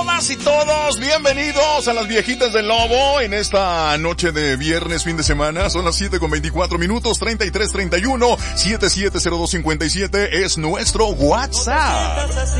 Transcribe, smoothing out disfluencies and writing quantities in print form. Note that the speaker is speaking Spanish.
Todas y todos, bienvenidos a las viejitas del lobo en esta noche de viernes, fin de semana. Son las 7:24, 3331 770257 es nuestro WhatsApp.